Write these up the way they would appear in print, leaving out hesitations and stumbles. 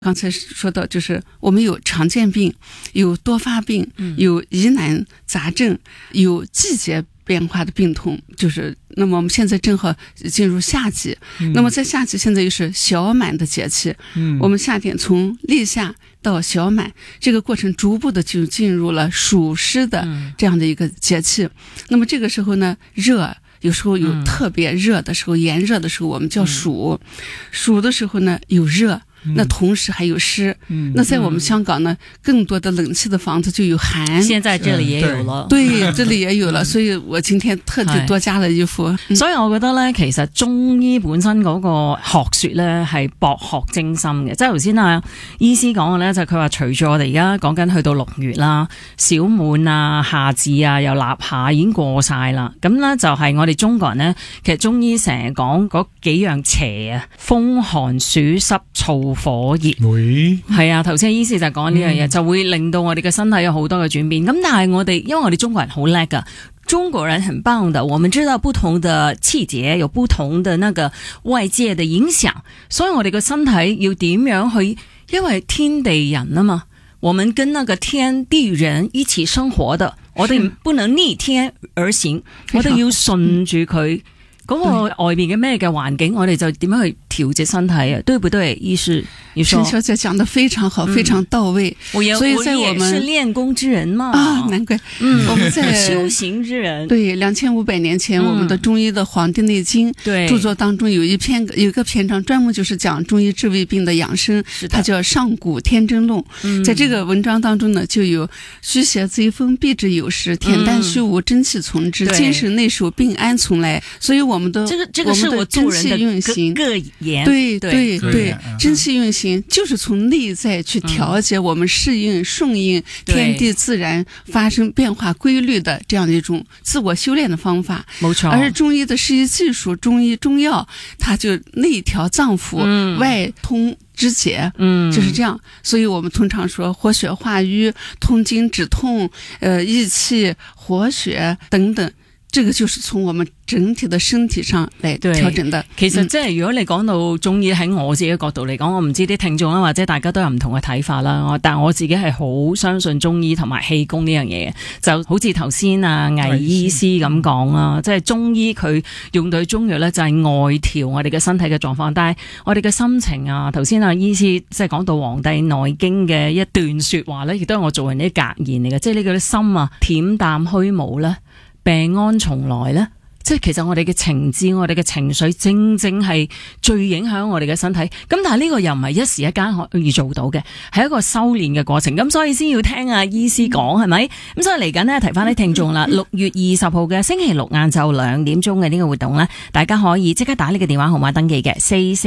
刚才说到，就是我们有常见病，有多发病，有疑难杂症，有季节变化的病痛，就是那么我们现在正好进入夏季，那么在夏季现在又是小满的节气，我们夏天从立夏到小满这个过程逐步的就进入了暑湿的这样的一个节气，那么这个时候呢，热有时候有特别热的时候，炎热的时候我们叫暑，暑的时候呢有热，那同时还有湿，那在我们香港呢，更多的冷气的房子就有寒， 现在這裡也有了， 對，這裡也有了，所以我今天特地多加了一幅。 所以我覺得咧，其實中醫本身嗰個學說咧係博學精深嘅，即係頭先啊醫師講嘅咧，就佢話除咗我哋而家講緊去到6月啦，小滿啊、夏至啊、又立夏已經過晒啦，咁咧就係我哋中國人咧，其實中醫成日講嗰幾樣邪啊，風寒暑濕燥火熱，係啊，頭先醫師就講呢樣嘢，就會令到我哋嘅身體有好多嘅轉變。咁但係我哋因為我哋中國人好叻㗎，中國人很棒的，我們知道不同的季節有不同的那個外界的影響，所以我哋嘅身體要點樣去，因為天地人啊嘛，我們跟那個天地人一起生活的，我哋不能逆天而行，我哋要順住佢嗰個外邊嘅咩嘅環境，我哋就點樣去調節身體啊？對不對？醫師，你說陳小姐講得非常好，非常到位。所以在我們是練功之人嘛啊，難怪。我們在修行之人。 對，2500年前，我們的中醫的《黃帝內經》著作當中有一個篇章，專門就是講中醫治胃病的養生，它叫《上古天真論》。在這個文章當中呢，就有虛邪賊風，避之有時；恬淡虛無，真氣從之；精神內守，病安從來。所以我們的這個是我做人的個言。 對，真氣運行就是從內在去調節我們適應順應天地自然發生變化規律的這樣的一種自我修煉的方法。 冇錯。 而中醫的是一技術，中藥它就內調臟腑，外通肢節，就是這樣。所以我們通常說活血化瘀、通經止痛、益氣活血等等，這個就是從我們整體的身體上嚟調整的。 其實即係如果你講到中醫喺我自己嘅角度嚟講，我唔知啲聽眾啦或者大家都有唔同嘅睇法啦。但我自己係好相信中醫同埋氣功呢樣嘢，就好似頭先啊魏醫師咁講啦，即係中醫佢用對中藥咧就係外調我哋嘅身體嘅狀況，但係我哋嘅心情啊，頭先啊醫師即係講到《黃帝內經》嘅一段說話咧，亦都係我做人啲格言嚟嘅，即係呢個心啊恬淡虛無咧，病安從來咧，即係其實我哋嘅情志、我哋嘅情緒，正正係最影響我哋嘅身體。咁但係呢個又唔係一時一間可以做到嘅，係一個修煉嘅過程。咁所以先要聽阿醫師講，係咪？咁所以嚟緊呢，提翻啲聽眾啦。6月20號嘅星期六晏晝2點鐘嘅呢個活動呢，大家可以即刻打呢個電話號碼登記嘅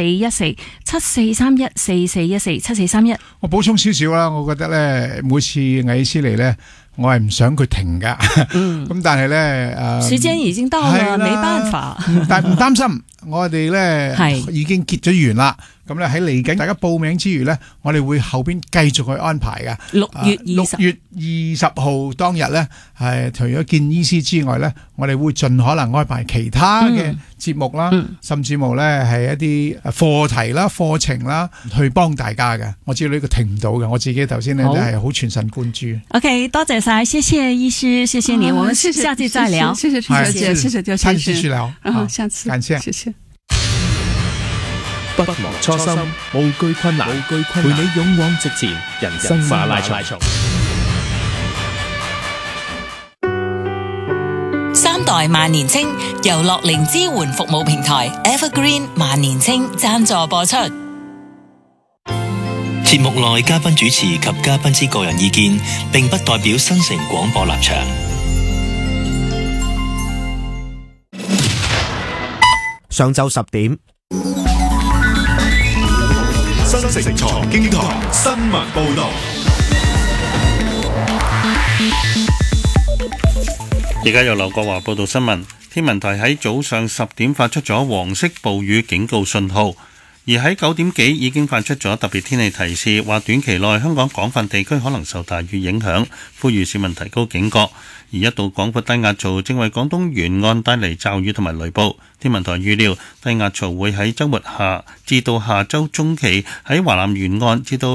44147431441431。 我補充少少啦，我覺得呢，每次魏醫師嚟呢，我係唔想佢停噶，咁但係咧時間已經到了，沒辦法。 但係唔擔心，我哋咧已經結咗緣啦。咁咧喺嚟緊，大家報名之餘咧，我哋會後邊繼續去安排嘅。6月20號當日咧，係除咗見醫師之外咧，我哋會盡可能安排其他嘅節目啦，甚至乎咧係一啲課題啦、課程啦，去幫大家嘅。我知道呢個停唔到嘅，我自己頭先咧都係好全神貫注。 OK， 多謝晒，謝謝醫師，謝謝你，我們下次再聊。 謝謝陳小姐，謝謝刁先生， 繼續聊， 下次感謝， 謝謝。 不忘初心，無懼困難，陪你勇往直前，人生馬拉松。 3代萬年青由樂齡支援服務平台 Evergreen 萬年青贊助播出。 節目內嘉賓主持及嘉賓之個人意見，並不代表新城廣播立場。 上晝10點。 新城財經台新聞報道。 而家由劉國華報道新聞。天文台喺早上10點發出咗黃色暴雨警告信號。 而喺9點幾已經發出咗特別天氣提示，話短期內香港廣泛地區可能受大雨影響，呼籲市民提高警覺。而一道廣闊低壓槽正為廣東沿岸帶嚟驟雨同埋雷暴。天文台預料低壓槽會喺週末下至到下週中期喺華南沿岸至到